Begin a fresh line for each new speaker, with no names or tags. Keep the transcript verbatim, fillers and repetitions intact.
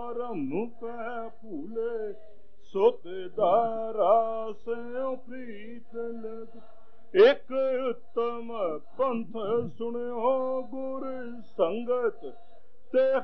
ਧਰਮ ਪੈ ਭੂਲੇ, ਸੋਤੇ ਦਾਰਾ ਸਿਉ ਪ੍ਰੀਤ ਲਗ। ਇੱਕ ਉੱਤਮ ਪੰਥ ਸੁਣਿਓ ਗੁਰ ਸੰਗਤ, ਤੇ